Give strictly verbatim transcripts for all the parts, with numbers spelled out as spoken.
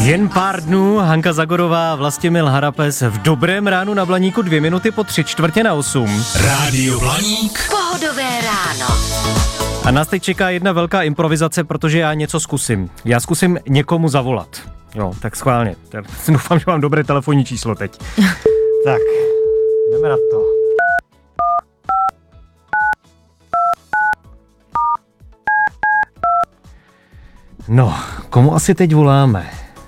Jen pár dnů, Hanka Zagorová, Vlastimil Harapes v Dobrém ránu na Blaníku, dvě minuty po tři čtvrtě na osm. Rádio Blaník. Pohodové ráno. A nás teď čeká jedna velká improvizace, protože já něco zkusím. Já zkusím někomu zavolat. Jo, tak schválně. Doufám, že mám dobré telefonní číslo teď. Tak, jdeme na to. No, komu asi teď voláme?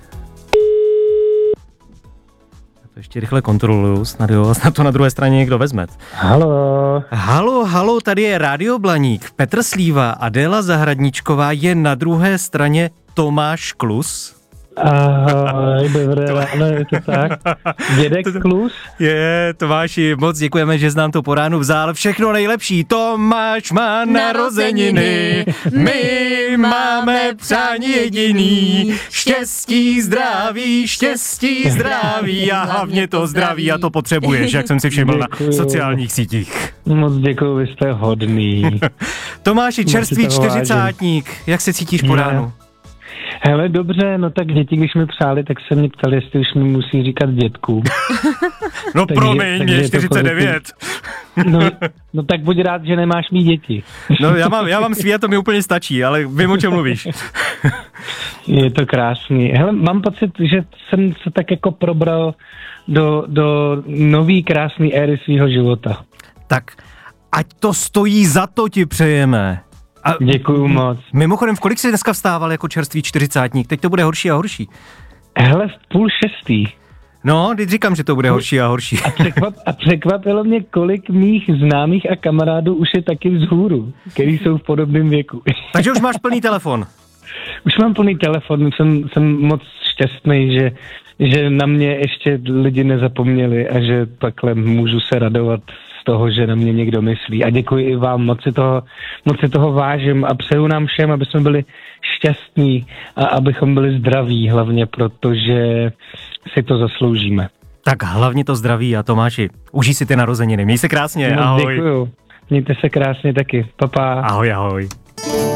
Já to ještě rychle kontroluju, snad jo, snad to na druhé straně někdo vezme. Halo. Halo, halo, tady je Rádio Blaník. Petr Slíva, Adéla Zahradničková, je na druhé straně Tomáš Klus. Ahoj, dobré ráno, je to tak? Dědek Klus? Je, Tomáši, moc děkujeme, že jsi nám to po ránu vzal. Všechno nejlepší, Tomáš má narozeniny, my máme přání jediný, štěstí, zdraví, štěstí, zdraví a hlavně to zdraví a to potřebuješ, jak jsem si všiml na sociálních sítích. Moc děkuju, vy jste hodný. Tomáši, čerstvý čtyřicátník, jak se cítíš po ránu? Hele, dobře, no tak děti, když mi přáli, tak se mě ptali, jestli už mi musí říkat dětku. No promiň, mě je čtyřicet devět. No, no tak buď rád, že nemáš mít děti. No já mám, já mám svý a to mi úplně stačí, ale vím, o čem mluvíš. Je to krásný. Hele, mám pocit, že jsem se tak jako probral do, do nový krásný éry svýho života. Tak, ať to stojí za to, ti přejeme. A děkuju moc. Mimochodem, v kolik jsi dneska vstával jako čerstvý čtyřicátník? Teď to bude horší a horší. Hele, v půl šestý. No, teď říkám, že to bude horší a horší. A, překvap, a překvapilo mě, kolik mých známých a kamarádů už je taky vzhůru, který jsou v podobném věku. Takže už máš plný telefon. Už mám plný telefon, jsem, jsem moc šťastný, že, že na mě ještě lidi nezapomněli a že takhle můžu se radovat z toho, že na mě někdo myslí. A děkuji i vám, moc si toho, moc si toho vážím a přeju nám všem, aby jsme byli šťastní a abychom byli zdraví hlavně, protože si to zasloužíme. Tak hlavně to zdraví a Tomáši, užij si ty narozeniny. Měj se krásně, moc ahoj. Děkuju, mějte se krásně taky, pa, pa. Ahoj, ahoj.